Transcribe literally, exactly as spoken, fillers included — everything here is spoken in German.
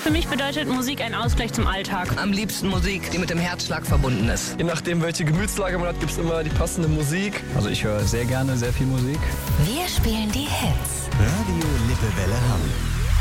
Für mich bedeutet Musik ein Ausgleich zum Alltag. Am liebsten Musik, die mit dem Herzschlag verbunden ist. Je nachdem, welche Gemütslage man hat, gibt es immer die passende Musik. Also ich höre sehr gerne sehr viel Musik. Wir